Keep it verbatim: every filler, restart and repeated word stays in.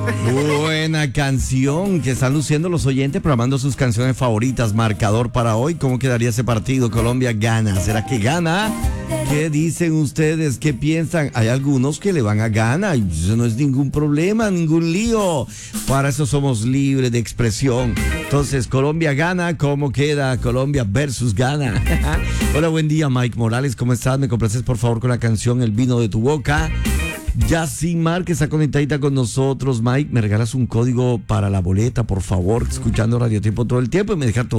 Buena canción que están luciendo los oyentes programando sus canciones favoritas. Marcador para hoy, ¿cómo quedaría ese partido? Colombia gana. ¿Será que gana? ¿Qué dicen ustedes? ¿Qué piensan? Hay algunos que le van a Ghana y eso no es ningún problema, ningún lío. Para eso somos libres de expresión. Entonces, Colombia gana, ¿cómo queda? Colombia versus Ghana. Hola, buen día, Mike Morales, ¿cómo estás? Me complaces por favor con la canción El vino de tu boca. Yacimar, que está conectadita con nosotros. Mike, me regalas un código para la boleta, por favor, escuchando Radio Tiempo todo el tiempo y me deja todo